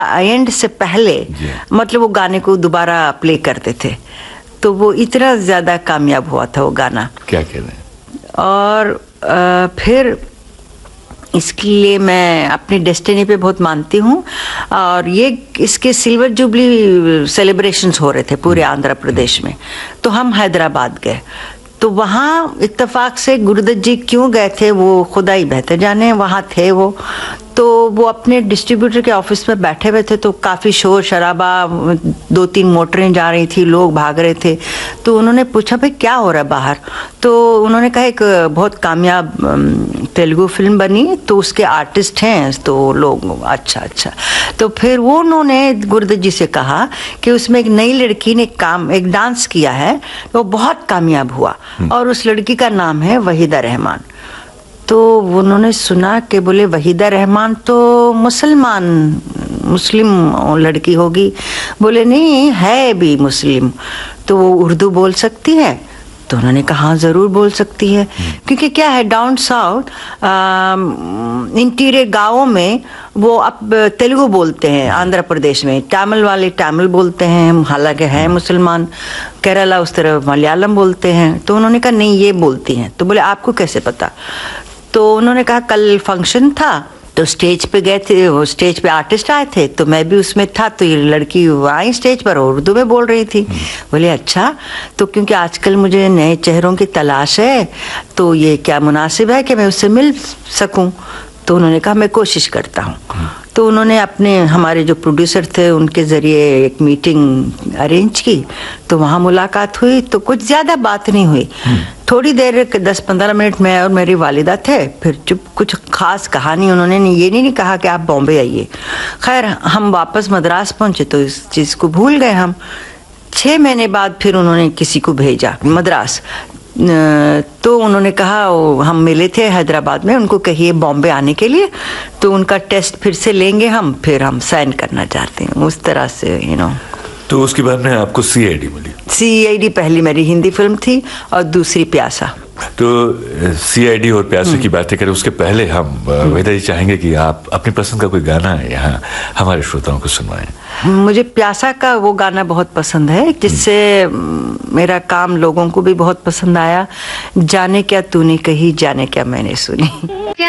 And से पहले मतलब वो गाने को दोबारा प्ले करते थे, तो वो इतना ज्यादा कामयाब हुआ था वो गाना। क्या कह रहे हैं? और फिर इसके लिए मैं अपनी डेस्टिनी पे बहुत मानती हूँ। और ये इसके सिल्वर जुबली सेलिब्रेशंस हो रहे थे पूरे आंध्र प्रदेश में, तो हम हैदराबाद गए। तो वहाँ इत्तेफाक से गुरुदत्त जी क्यों गए थे वो खुदा ही बेहतर जाने, वहाँ थे वो। तो वो अपने डिस्ट्रीब्यूटर के ऑफिस में बैठे हुए थे, तो काफ़ी शोर शराबा, 2-3 मोटरें जा रही थी, लोग भाग रहे थे। तो उन्होंने पूछा भाई क्या हो रहा है बाहर। तो उन्होंने कहा एक बहुत कामयाब तेलुगु फिल्म बनी, तो उसके आर्टिस्ट हैं। तो लोग अच्छा। तो फिर वो उन्होंने गुरुदत्त जी से कहा कि उसमें एक नई लड़की ने एक डांस किया है, वो बहुत कामयाब हुआ, और उस लड़की का नाम है वहीदा रहमान। तो उन्होंने सुना कि बोले वहीदा रहमान तो मुस्लिम लड़की होगी। बोले नहीं, है भी मुस्लिम, तो वो उर्दू बोल सकती है। तो उन्होंने कहा हाँ जरूर बोल सकती है, क्योंकि क्या है डाउन साउथ इंटीरियर गांवों में वो अब तेलुगु बोलते हैं। आंध्र प्रदेश में तमिल वाले तमिल बोलते हैं, हालांकि है मुसलमान। केरला उस तरफ मलयालम बोलते हैं। तो उन्होंने कहा नहीं ये बोलती हैं। तो बोले आपको कैसे पता? तो उन्होंने कहा कल फंक्शन था, तो स्टेज पे गए थे, वो स्टेज पे आर्टिस्ट आए थे, तो मैं भी उसमें था। तो ये लड़की आई स्टेज पर उर्दू में बोल रही थी। बोले अच्छा, तो क्योंकि आजकल मुझे नए चेहरों की तलाश है, तो ये क्या मुनासिब है कि मैं उससे मिल सकूं? तो उन्होंने कहा मैं कोशिश करता हूँ। तो उन्होंने हमारे जो प्रोड्यूसर थे उनके जरिए एक मीटिंग अरेंज की। तो वहाँ मुलाकात हुई, तो कुछ ज्यादा बात नहीं हुई। थोड़ी देर 10-15 मिनट मैं और मेरी वालिदा थे, फिर चुप, कुछ खास कहानी उन्होंने ये नहीं कहा कि आप बॉम्बे आइए। खैर हम वापस मद्रास पहुंचे तो इस चीज को भूल गए हम। 6 महीने बाद फिर उन्होंने किसी को भेजा मद्रास। तो उन्होंने कहा हम मिले थे हैदराबाद में, उनको कहिए बॉम्बे आने के लिए, तो उनका टेस्ट फिर से लेंगे हम, फिर हम साइन करना चाहते हैं। उस तरह से तो उसके बाद में आपको सीआईडी मिली? सीआईडी पहली मेरी हिंदी फिल्म थी और दूसरी प्यासा। तो सीआईडी और प्यासे की बातें करें उसके पहले हम वहीदा जी चाहेंगे कि आप अपनी पसंद का कोई गाना यहाँ हमारे श्रोताओं को सुनवाएं। मुझे प्यासा का वो गाना बहुत पसंद है, जिससे मेरा काम लोगों को भी बहुत पसंद आया। जाने क्या तूने कही, जाने क्या मैंने सुनी।